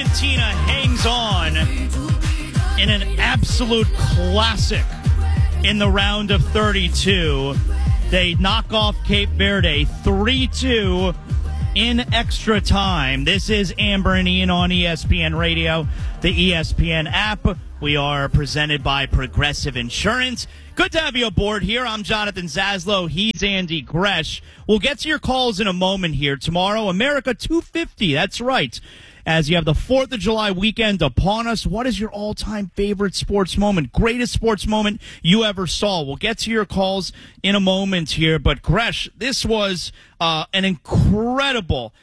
Argentina hangs on in an absolute classic in the round of 32. They knock off Cape Verde 3-2 in extra time. This is Amber and Ian on ESPN Radio, the ESPN app. We are presented by Progressive Insurance. Good to have you aboard here. I'm Jonathan Zaslow. He's Andy Gresh. We'll get to your calls in a moment here. Tomorrow, America 250. That's right. As you have the 4th of July weekend upon us, what is your all-time favorite sports moment, greatest sports moment you ever saw? We'll get to your calls in a moment here. But, Gresh, this was an incredible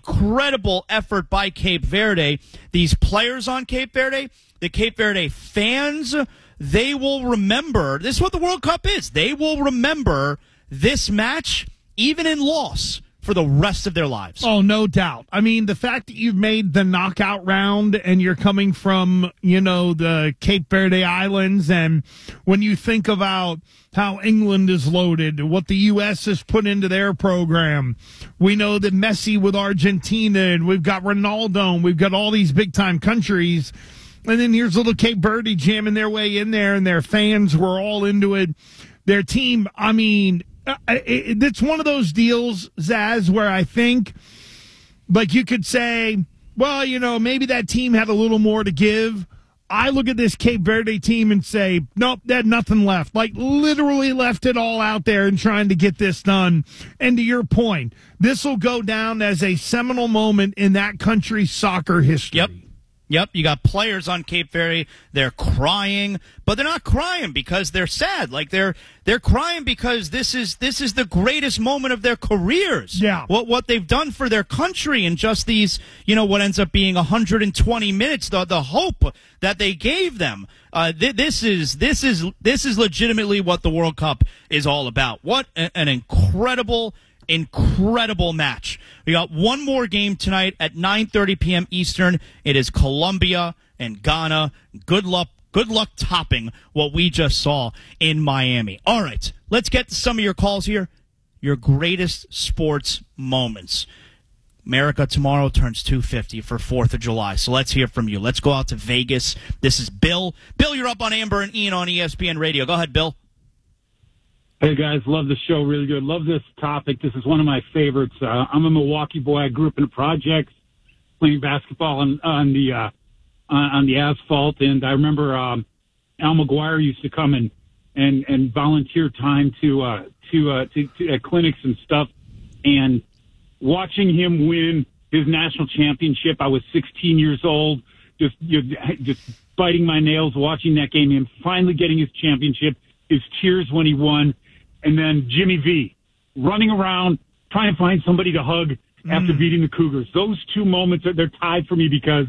effort by Cape Verde. These players on Cape Verde, the Cape Verde fans, they will remember. This is what the World Cup is. They will remember this match, even in loss, for the rest of their lives. Oh, no doubt. I mean, the fact that you've made the knockout round and you're coming from, the Cape Verde Islands, and when you think about how England is loaded, what the U.S. has put into their program, we know that Messi with Argentina, and we've got Ronaldo, and we've got all these big-time countries, and then here's little Cape Verde jamming their way in there, and their fans were all into it. Their team, I mean, it's one of those deals, Zaz, where I think, like, you could say, well, maybe that team had a little more to give. I look at this Cape Verde team and say, nope, they had nothing left. Like, literally left it all out there and trying to get this done. And to your point, this will go down as a seminal moment in that country's soccer history. Yep, you got players on Cape Verde, they're crying, but they're not crying because they're sad. Like, they're crying because this is the greatest moment of their careers. Yeah. What they've done for their country in just these, what ends up being 120 minutes, the hope that they gave them. This is legitimately what the World Cup is all about. What an incredible match. We got one more game tonight at 9:30 p.m. Eastern. It is Colombia and Ghana. Good luck topping what we just saw in Miami. All right, let's get to some of your calls here. Your greatest sports moments. America tomorrow turns 250 for 4th of July, so let's hear from you. Let's go out to Vegas. This is Bill. Bill, you're up on Amber and Ian on ESPN Radio. Go ahead, Bill. Hey, guys, love the show. Really good. Love this topic. This is one of my favorites. I'm a Milwaukee boy. I grew up in the projects playing basketball on the asphalt. And I remember Al McGuire used to come and volunteer time to clinics and stuff. And watching him win his national championship, I was 16 years old, just biting my nails watching that game, him finally getting his championship, his tears when he won. And then Jimmy V running around trying to find somebody to hug after beating the Cougars. Those two moments, they're tied for me because,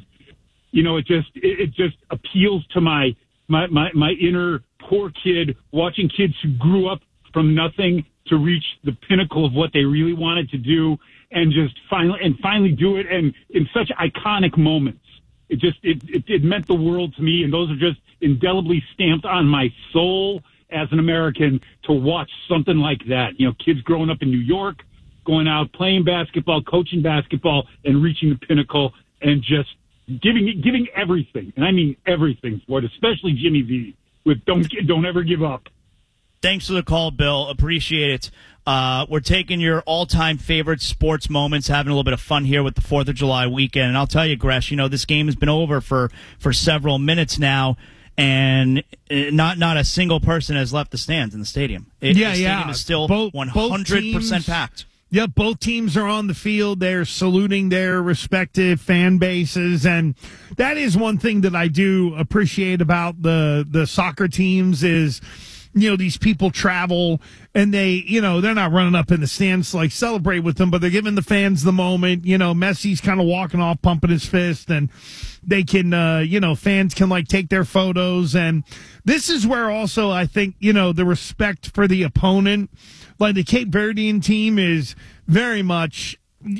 it just appeals to my inner poor kid, watching kids who grew up from nothing to reach the pinnacle of what they really wanted to do and just finally do it, and in such iconic moments. It meant the world to me, and those are just indelibly stamped on my soul as an American to watch something like that. Kids growing up in New York, going out, playing basketball, coaching basketball, and reaching the pinnacle, and just giving everything. And I mean everything for it, especially Jimmy V with don't ever give up. Thanks for the call, Bill. Appreciate it. We're taking your all-time favorite sports moments, having a little bit of fun here with the 4th of July weekend. And I'll tell you, Gresh, this game has been over for several minutes now. And not a single person has left the stands in the stadium. The stadium is still 100% packed. Yeah, both teams are on the field. They're saluting their respective fan bases. And that is one thing that I do appreciate about the soccer teams is, these people travel and they, they're not running up in the stands to like celebrate with them, but they're giving the fans the moment. Messi's kind of walking off, pumping his fist, and they can, fans can like take their photos. And this is where also I think, the respect for the opponent, like the Cape Verdean team is very much,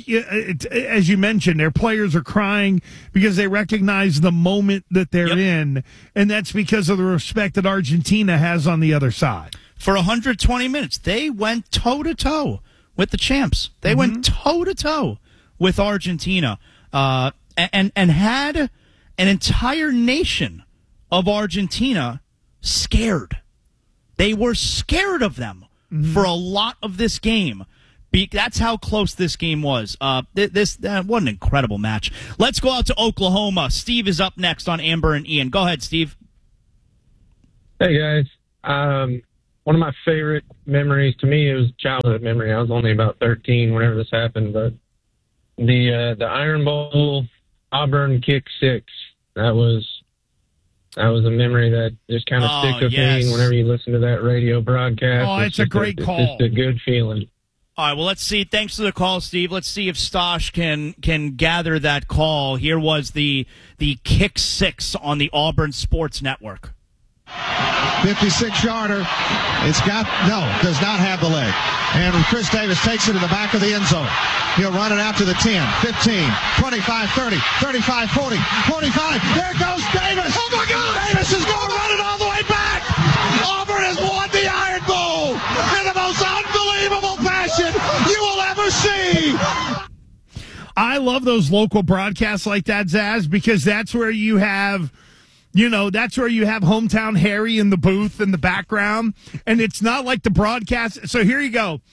as you mentioned, their players are crying because they recognize the moment that they're in, and that's because of the respect that Argentina has on the other side. For 120 minutes, they went toe-to-toe with the champs. They went toe-to-toe with Argentina. And and had an entire nation of Argentina scared. They were scared of them for a lot of this game. That's how close this game was. What an incredible match. Let's go out to Oklahoma. Steve is up next on Amber and Ian. Go ahead, Steve. Hey, guys. One of my favorite memories to me, it was a childhood memory. I was only about 13 whenever this happened, but the Iron Bowl Auburn kick six, that was a memory that just kind of sticks with me whenever you listen to that radio broadcast. Oh, it's a great call. It's just a good feeling. All right, well, let's see. Thanks for the call, Steve. Let's see if Stosh can gather that call. Here was the kick six on the Auburn Sports Network. 56-yarder. Does not have the leg. And Chris Davis takes it to the back of the end zone. He'll run it out to the 10, 15, 25, 30, 35, 40, 45. There goes Davis. Oh, my God. Davis is going to run it all the way back. Auburn has won the Iron Bowl in the most unbelievable fashion you will ever see. I love those local broadcasts like that, Zaz, because that's where you have... that's where you have Hometown Harry in the booth in the background, and it's not like the broadcast. So here you go.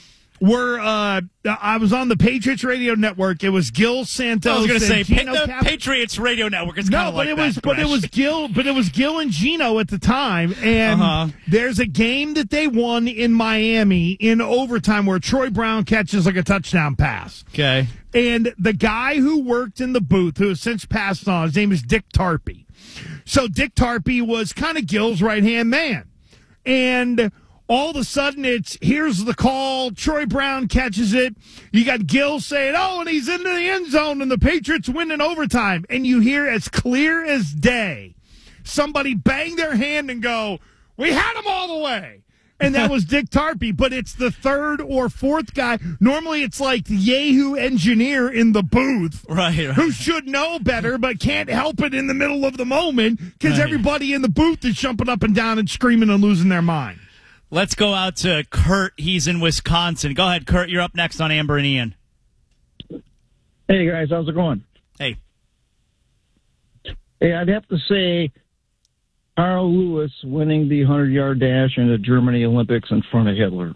I was on the Patriots Radio Network. It was Gil Santos. I was going to say the Patriots Radio Network. It's kind of like that. But it was Gil and Gino at the time, and there's a game that they won in Miami in overtime where Troy Brown catches like a touchdown pass. Okay, and the guy who worked in the booth, who has since passed on, his name is Dick Tarpey. So Dick Tarpey was kind of Gil's right-hand man. And all of a sudden here's the call, Troy Brown catches it. You got Gil saying, and he's into the end zone, and the Patriots win in overtime. And you hear as clear as day somebody bang their hand and go, we had him all the way. And that was Dick Tarpey, but it's the third or fourth guy. Normally it's like the Yahoo engineer in the booth right. who should know better but can't help it in the middle of the moment because everybody in the booth is jumping up and down and screaming and losing their mind. Let's go out to Kurt. He's in Wisconsin. Go ahead, Kurt. You're up next on Amber and Ian. Hey, guys. How's it going? Hey, I'd have to say Carl Lewis winning the 100-yard dash in the Germany Olympics in front of Hitler.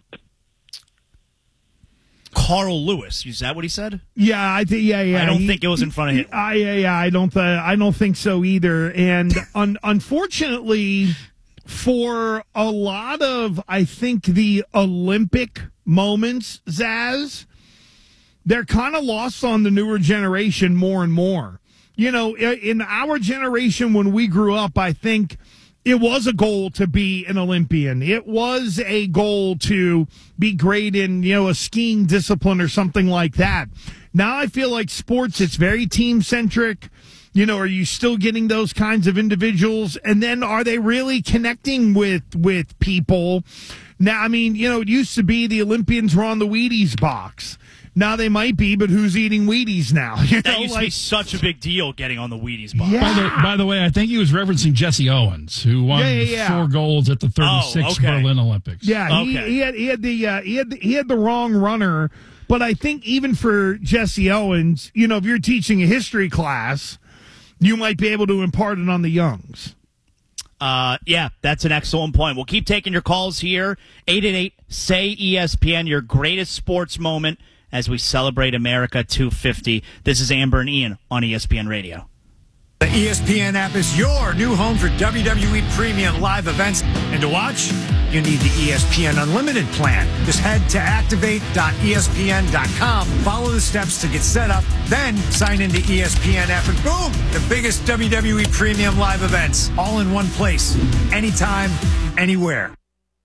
Carl Lewis, is that what he said? Yeah, I don't think it was in front of Hitler. I don't think so either. And unfortunately, for a lot of, I think, the Olympic moments, Zaz, they're kind of lost on the newer generation more and more. In our generation when we grew up, I think it was a goal to be an Olympian. It was a goal to be great in, a skiing discipline or something like that. Now I feel like sports, it's very team-centric. Are you still getting those kinds of individuals? And then are they really connecting with people? Now, I mean, it used to be the Olympians were on the Wheaties box. Now they might be, but who's eating Wheaties now? That used to be such a big deal, getting on the Wheaties box. Yeah. By the way, I think he was referencing Jesse Owens, who won 4 golds at the 36 Berlin Olympics. Yeah, he had the wrong runner. But I think even for Jesse Owens, if you're teaching a history class, you might be able to impart it on the youngs. Yeah, that's an excellent point. We'll keep taking your calls here. 888-SAY-ESPN, your greatest sports moment as we celebrate America 250. This is Amber and Ian on ESPN Radio. The ESPN app is your new home for WWE Premium live events. And to watch, you need the ESPN Unlimited plan. Just head to activate.espn.com, follow the steps to get set up, then sign into ESPN app, and boom, the biggest WWE Premium live events, all in one place, anytime, anywhere.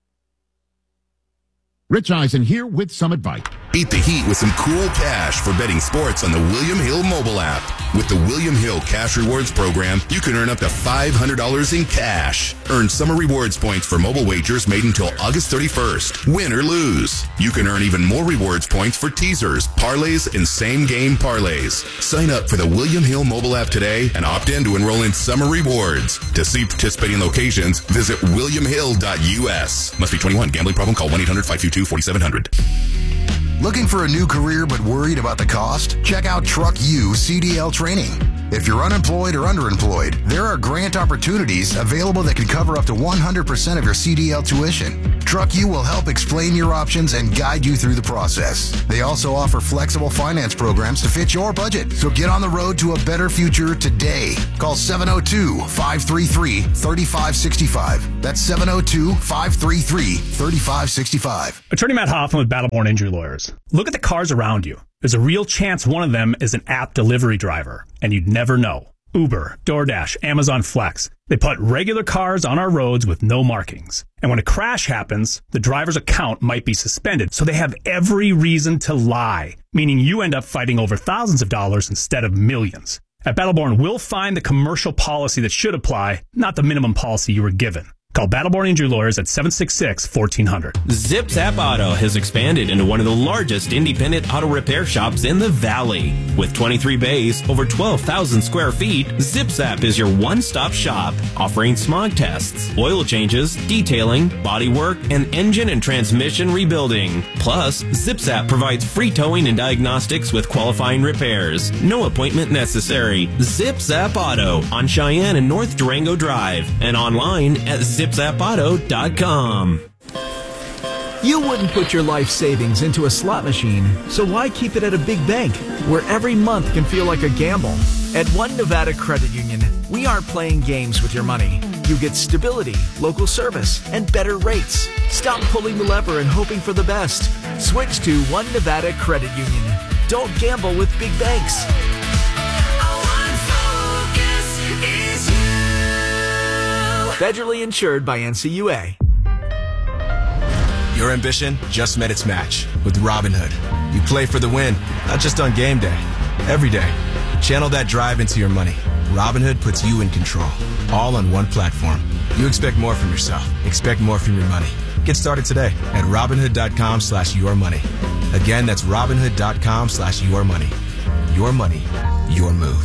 Rich Eisen here with some advice. Beat the heat with some cool cash for betting sports on the William Hill mobile app. With the William Hill Cash Rewards program, you can earn up to $500 in cash. Earn summer rewards points for mobile wagers made until August 31st. Win or lose. You can earn even more rewards points for teasers, parlays, and same-game parlays. Sign up for the William Hill mobile app today and opt in to enroll in summer rewards. To see participating locations, visit williamhill.us. Must be 21. Gambling problem? Call 1-800-522-4700. Looking for a new career but worried about the cost? Check out Truck U CDL training. If you're unemployed or underemployed, there are grant opportunities available that can cover up to 100% of your CDL tuition. Truck U will help explain your options and guide you through the process. They also offer flexible finance programs to fit your budget. So get on the road to a better future today. Call 702-533-3565. That's 702-533-3565. Attorney Matt Hoffman with Battleborn Injury Lawyers. Look at the cars around you. There's a real chance one of them is an app delivery driver, and you'd never know. Uber, DoorDash, Amazon Flex. They put regular cars on our roads with no markings. And when a crash happens, the driver's account might be suspended, so they have every reason to lie, meaning you end up fighting over thousands of dollars instead of millions. At Battleborn, we'll find the commercial policy that should apply, not the minimum policy you were given. Call Battleborn Injury Lawyers at 766-1400. Zips App Auto has expanded into one of the largest independent auto repair shops in the Valley. With 23 bays, over 12,000 square feet, Zips App is your one-stop shop, offering smog tests, oil changes, detailing, bodywork, and engine and transmission rebuilding. Plus, Zips App provides free towing and diagnostics with qualifying repairs. No appointment necessary. Zips App Auto on Cheyenne and North Durango Drive, and online at ZipZapAuto.com. You wouldn't put your life savings into a slot machine, so why keep it at a big bank where every month can feel like a gamble? At One Nevada Credit Union, we aren't playing games with your money. You get stability, local service, and better rates. Stop pulling the lever and hoping for the best. Switch to One Nevada Credit Union. Don't gamble with big banks. Federally insured by NCUA. Your ambition just met its match with Robinhood. You play for the win, not just on game day, every day. Channel that drive into your money. Robinhood puts you in control, all on one platform. You expect more from yourself. Expect more from your money. Get started today at Robinhood.com/yourmoney. Again, that's Robinhood.com/yourmoney. Your money, your move.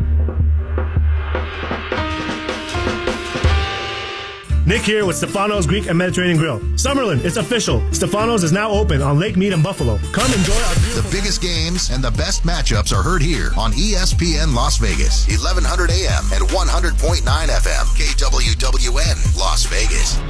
Nick here with Stefano's Greek and Mediterranean Grill. Summerlin, it's official. Stefano's is now open on Lake Mead in Buffalo. Come enjoy our beautiful... The biggest games and the best matchups are heard here on ESPN Las Vegas, 1100 AM and 100.9 FM, KWWN Las Vegas.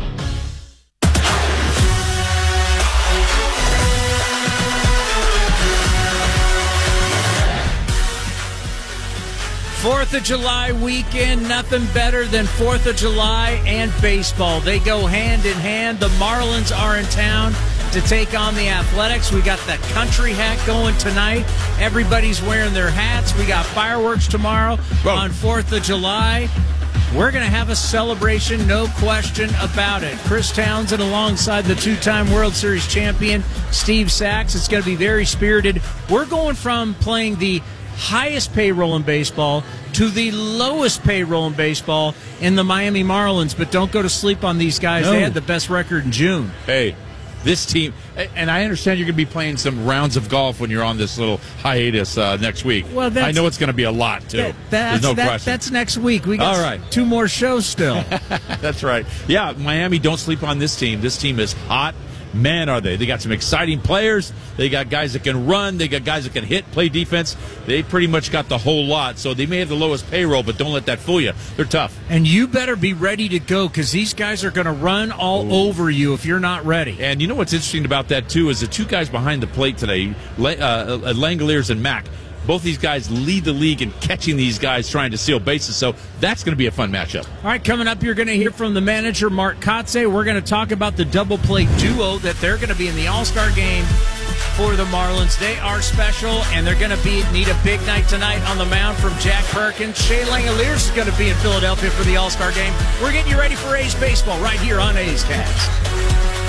Fourth of July weekend, nothing better than 4th of July and baseball. They go hand in hand. The Marlins are in town to take on the Athletics. We got the country hat going tonight. Everybody's wearing their hats. We got fireworks tomorrow on 4th of July. We're going to have a celebration, no question about it. Chris Townsend alongside the two-time World Series champion, Steve Sax. It's going to be very spirited. We're going from playing the highest payroll in baseball to the lowest payroll in baseball in the Miami Marlins. But don't go to sleep on these guys. No. They had the best record in June. Hey, this team, and I understand you're going to be playing some rounds of golf when you're on this little hiatus next week. Well, I know it's going to be a lot, too. There's no question. That's next week. We got 2 more shows still. That's right. Yeah, Miami, don't sleep on this team. This team is hot. Man, are they. They got some exciting players. They got guys that can run. They got guys that can hit, play defense. They pretty much got the whole lot. So they may have the lowest payroll, but don't let that fool you. They're tough. And you better be ready to go because these guys are going to run all over you if you're not ready. And you know what's interesting about that, too, is the 2 guys behind the plate today, Langoliers and Mack. Both these guys lead the league in catching these guys trying to steal bases, so that's going to be a fun matchup. All right, coming up, you're going to hear from the manager, Mark Kotze. We're going to talk about the double play duo that they're going to be in the All-Star game for the Marlins. They are special, and they're going to need a big night tonight on the mound from Jack Perkins. Shea Langoliers is going to be in Philadelphia for the All-Star game. We're getting you ready for A's baseball right here on A's Cast.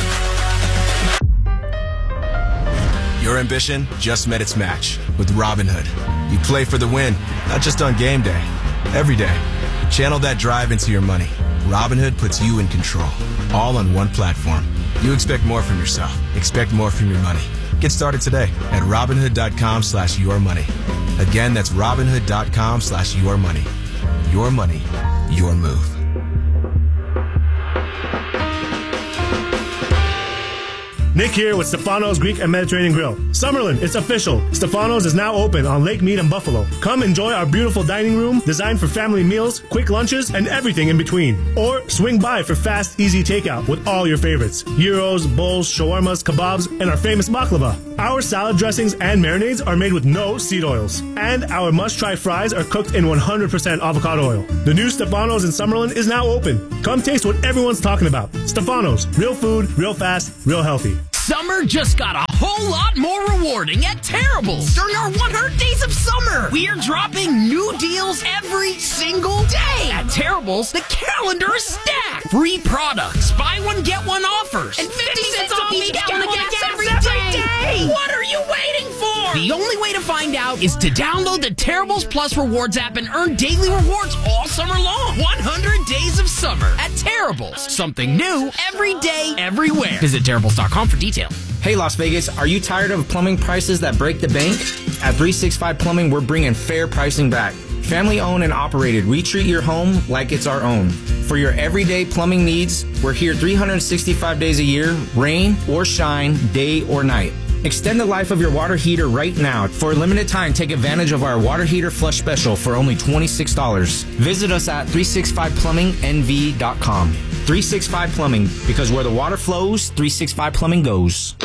Your ambition just met its match with Robinhood. You play for the win, not just on game day, every day. Channel that drive into your money. Robinhood puts you in control, all on one platform. You expect more from yourself. Expect more from your money. Get started today at Robinhood.com/yourmoney. Again, that's Robinhood.com/yourmoney. Your money, your move. Nick here with Stefano's Greek and Mediterranean Grill. Summerlin, it's official. Stefano's is now open on Lake Mead in Buffalo. Come enjoy our beautiful dining room designed for family meals, quick lunches, and everything in between. Or swing by for fast, easy takeout with all your favorites. Gyros, bowls, shawarmas, kebabs, and our famous baklava. Our salad dressings and marinades are made with no seed oils. And our must-try fries are cooked in 100% avocado oil. The new Stefano's in Summerlin is now open. Come taste what everyone's talking about. Stefano's, real food, real fast, real healthy. Summer just got a whole lot more rewarding at Terrible's during our 100 Days of Summer. We're dropping new deals every single day. At Terrible's, the calendar is stacked. Free products, buy one, get one offers, and 50 cents off each gallon of gas every day. What are you waiting for? The only way to find out is to download the Terrible's Plus Rewards app and earn daily rewards all summer long. 100 Days of Summer at Terrible's. Something new every day, everywhere. Visit Terrible's.com for details. Hey Las Vegas, are you tired of plumbing prices that break the bank? At 365 Plumbing, we're bringing fair pricing back. Family owned and operated, we treat your home like it's our own. For your everyday plumbing needs, we're here 365 days a year, rain or shine, day or night. Extend the life of your water heater right now. For a limited time, take advantage of our water heater flush special for only $26. Visit us at 365plumbingnv.com. 365 Plumbing, because where the water flows, 365 Plumbing goes.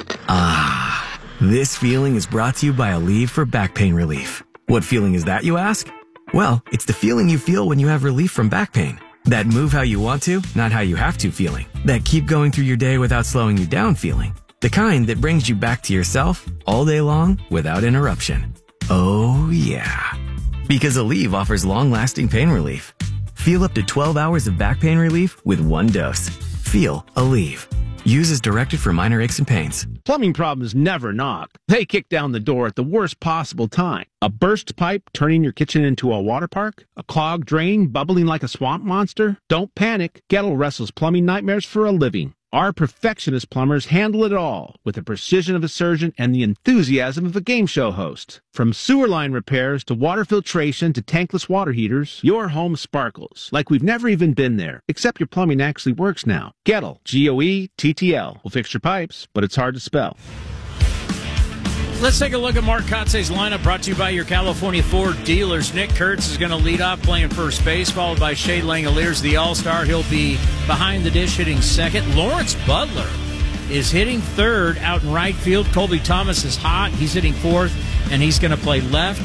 Ah, this feeling is brought to you by Aleve for back pain relief. What feeling is that, you ask? Well, it's the feeling you feel when you have relief from back pain. That move how you want to, not how you have to feeling. That keep going through your day without slowing you down feeling. The kind that brings you back to yourself all day long without interruption. Oh, yeah. Because Aleve offers long-lasting pain relief. Feel up to 12 hours of back pain relief with one dose. Feel Aleve. Use as directed for minor aches and pains. Plumbing problems never knock. They kick down the door at the worst possible time. A burst pipe turning your kitchen into a water park? A clogged drain bubbling like a swamp monster? Don't panic. Gettle wrestles plumbing nightmares for a living. Our perfectionist plumbers handle it all with the precision of a surgeon and the enthusiasm of a game show host. From sewer line repairs to water filtration to tankless water heaters, your home sparkles like we've never even been there, except your plumbing actually works now. Gettle, G-O-E-T-T-L, will fix your pipes, but it's hard to spell. Let's take a look at Mark Kotze's lineup, brought to you by your California Ford dealers. Nick Kurtz is going to lead off playing first base, followed by Shea Langoliers, the All-Star. He'll be behind the dish hitting second. Lawrence Butler is hitting third out in right field. Colby Thomas is hot. He's hitting fourth, and he's going to play left.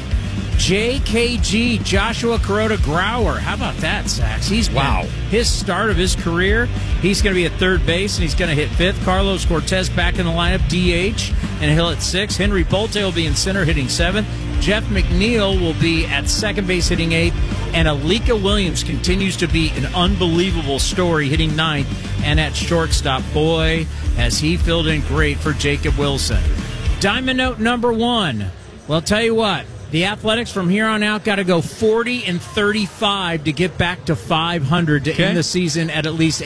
JKG, Joshua Kuroda Grauer. How about that, Sax? He's his start of his career. He's going to be at third base, and he's going to hit fifth. Carlos Cortez back in the lineup, DH, and he'll hit sixth. Henry Bolte will be in center, hitting seventh. Jeff McNeil will be at second base, hitting eighth. And Alika Williams continues to be an unbelievable story, hitting ninth. And at shortstop, boy, has he filled in great for Jacob Wilson. Diamond note number one. Well, I'll tell you what. The Athletics from here on out got to go 40-35 to get back to 500 to end the season at least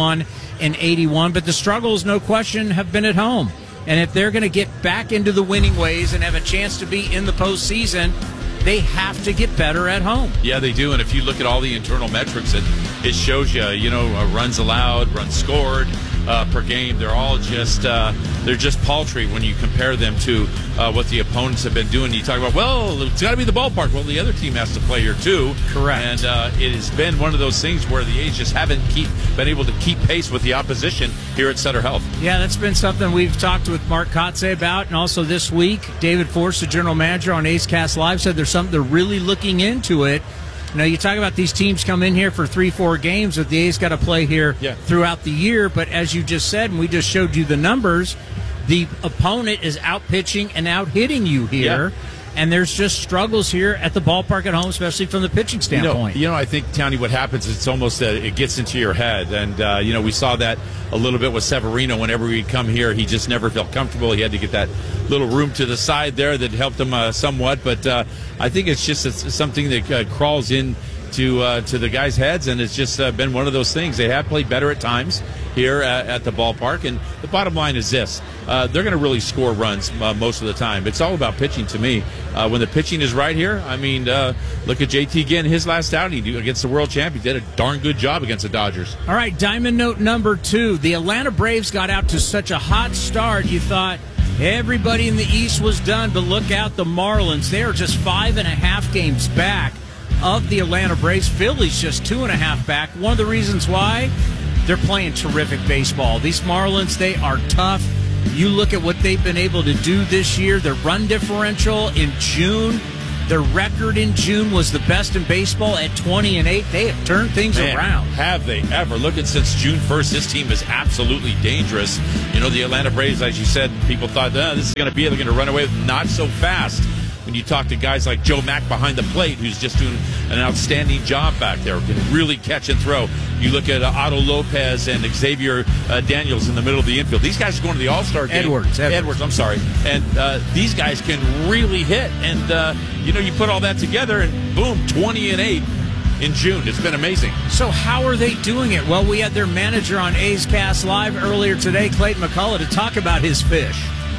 81-81. But the struggles, no question, have been at home. And if they're going to get back into the winning ways and have a chance to be in the postseason, they have to get better at home. Yeah, they do. And if you look at all the internal metrics, it shows you, runs allowed, runs scored per game. They're all just they're just paltry when you compare them to what the opponents have been doing. You talk about, well, it's got to be the ballpark. Well, the other team has to play here too. Correct. And it has been one of those things where the A's just haven't been able to keep pace with the opposition here at Sutter Health. Yeah, that's been something we've talked with Mark Kotze about. And also this week, David Force, the general manager on A's Cast Live, said there's something they're really looking into it. You talk about these teams come in here for 3-4 games, but the A's got to play here throughout the year. But as you just said, and we just showed you the numbers, the opponent is out pitching and out hitting you here. Yeah. And there's just struggles here at the ballpark at home, especially from the pitching standpoint. I think, Townie, what happens is it's almost that it gets into your head. And, we saw that a little bit with Severino. Whenever he'd come here, he just never felt comfortable. He had to get that little room to the side there that helped him somewhat. But I think it's just something that crawls in to the guys' heads, and it's just been one of those things. They have played better at times, here at the ballpark. And the bottom line is this. They're going to really score runs most of the time. It's all about pitching to me. When the pitching is right here, I mean, look at JT again, his last outing against the world champ. He did a darn good job against the Dodgers. All right, diamond note number 2. The Atlanta Braves got out to such a hot start, you thought everybody in the East was done, but look out, the Marlins. They are just 5.5 games back of the Atlanta Braves. Philly's just 2.5 back. One of the reasons why, they're playing terrific baseball. These Marlins, they are tough. You look at what they've been able to do this year. Their run differential in June, their record in June was the best in baseball at 20-8. They have turned things around. Have they ever? Look at since June 1st, this team is absolutely dangerous. You know, the Atlanta Braves, as you said, people thought, this is going to be, they're going to run away. Not so fast. When you talk to guys like Joe Mack behind the plate, who's just doing an outstanding job back there, can really catch and throw. You look at Otto Lopez and Xavier Daniels in the middle of the infield. These guys are going to the All-Star game. Edwards, I'm sorry. And these guys can really hit. And, you put all that together, and boom, 20-8 in June. It's been amazing. So how are they doing it? Well, we had their manager on A's Cast Live earlier today, Clayton McCullough, to talk about his fish.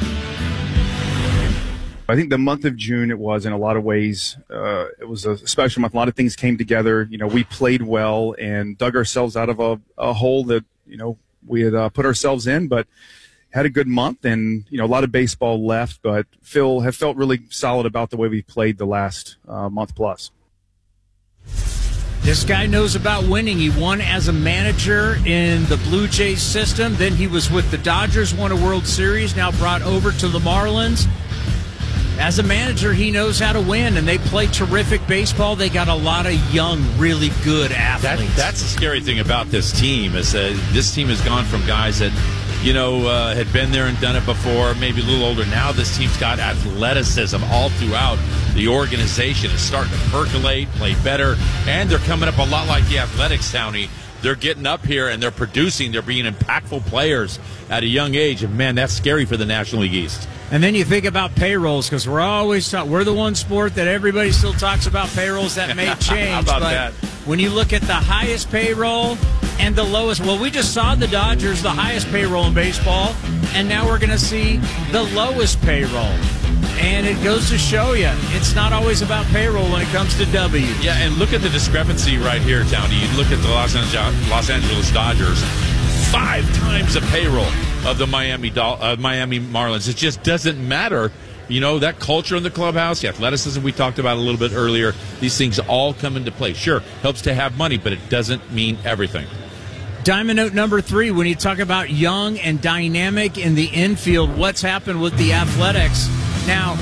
I think the month of June, it was in a lot of ways, it was a special month. A lot of things came together. We played well and dug ourselves out of a hole that, we had put ourselves in, but had a good month. And, a lot of baseball left, but have felt really solid about the way we played the last month plus. This guy knows about winning. He won as a manager in the Blue Jays system. Then he was with the Dodgers, won a World Series, now brought over to the Marlins. As a manager, he knows how to win, and they play terrific baseball. They got a lot of young, really good athletes. That's the scary thing about this team is this team has gone from guys that, had been there and done it before, maybe a little older. Now this team's got athleticism all throughout the organization. It's starting to percolate, play better, and they're coming up a lot like the Athletics, Townie. They're getting up here, and they're producing. They're being impactful players at a young age, and, man, that's scary for the National League East. And then you think about payrolls, because we're the one sport that everybody still talks about payrolls. That may change. How about but that? When you look at the highest payroll and the lowest, well, we just saw the Dodgers, the highest payroll in baseball, and now we're going to see the lowest payroll. And it goes to show you, it's not always about payroll when it comes to W. Yeah, and look at the discrepancy right here, Townie. You look at the Los Angeles Dodgers, 5 times the payroll of the Miami Marlins. It just doesn't matter. That culture in the clubhouse, the athleticism we talked about a little bit earlier, these things all come into play. Sure, helps to have money, but it doesn't mean everything. Diamond note number 3, when you talk about young and dynamic in the infield, what's happened with the Athletics? Now,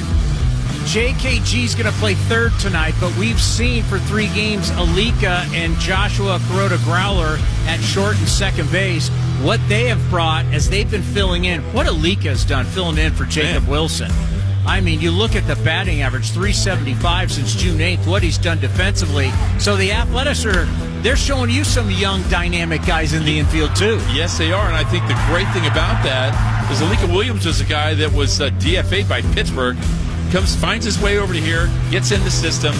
JKG's going to play third tonight, but we've seen for 3 games Alika and Joshua Kuroda-Growler at short and second base. What they have brought as they've been filling in, what Alika has done filling in for Jacob Wilson. I mean, you look at the batting average, 375 since June 8th, what he's done defensively. So the Athletics they're showing you some young, dynamic guys in the infield, too. Yes, they are, and I think the great thing about that is Alika Williams was a guy that was DFA'd by Pittsburgh, finds his way over to here, gets in the system,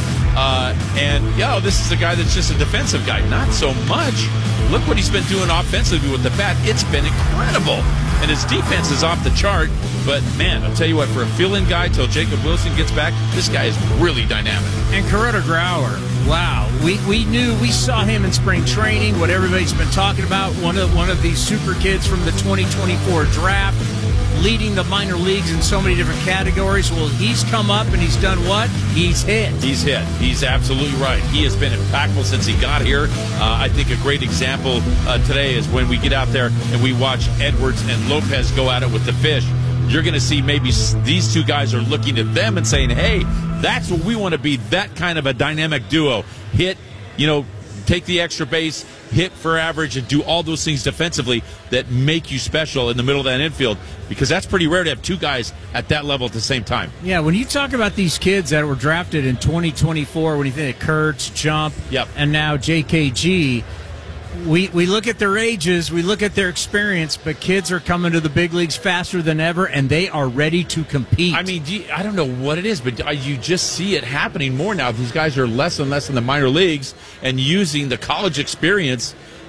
this is a guy that's just a defensive guy. Not so much. Look what he's been doing offensively with the bat. It's been incredible. And his defense is off the chart. But, man, I'll tell you what, for a fill-in guy till Jacob Wilson gets back, this guy is really dynamic. And Kuroda-Growler, wow. We saw him in spring training, what everybody's been talking about, one of these super kids from the 2024 draft, leading the minor leagues in so many different categories. Well, he's come up and he's done what? He's hit. He's absolutely right. He has been impactful since he got here. I think a great example today is when we get out there and we watch Edwards and Lopez go at it with the fish. You're going to see maybe these 2 guys are looking at them and saying, hey, that's what we want to be, that kind of a dynamic duo. Hit, take the extra base, hit for average, and do all those things defensively that make you special in the middle of that infield, because that's pretty rare to have 2 guys at that level at the same time. Yeah, when you talk about these kids that were drafted in 2024, when you think of Kurtz, Jump, and now JKG, we look at their ages, we look at their experience, but kids are coming to the big leagues faster than ever, and they are ready to compete. I mean, I don't know what it is, but you just see it happening more now. These guys are less and less in the minor leagues and using the college experience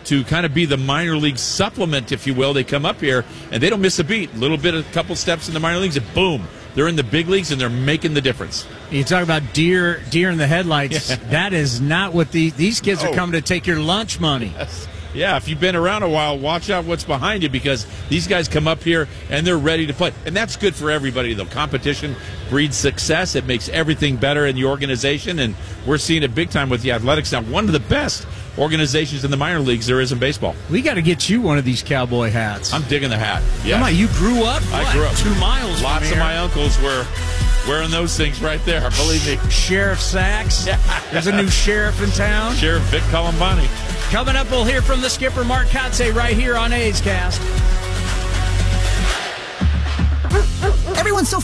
to kind of be the minor league supplement, if you will. They come up here and they don't miss a beat. A little bit, a couple steps in the minor leagues, and boom, they're in the big leagues and they're making the difference. You talk about deer in the headlights. Yeah. That is not what these kids are coming to take your lunch money. Yes. Yeah, if you've been around a while, watch out what's behind you, because these guys come up here and they're ready to play. And that's good for everybody, though. Competition breeds success. It makes everything better in the organization, and we're seeing it big time with the Athletics now. One of the best organizations in the minor leagues there is in baseball. We got to get you one of these cowboy hats. I'm digging the hat. Yeah. Come on, you grew up? I grew up 2 miles Lots from here. of my uncles were wearing those things right there, believe me. Sheriff Sachs. Yeah. There's a new sheriff in town. Sheriff Vic Columbani. Coming up, we'll hear from the skipper, Mark Kotze, right here on A's Cast. Everyone's so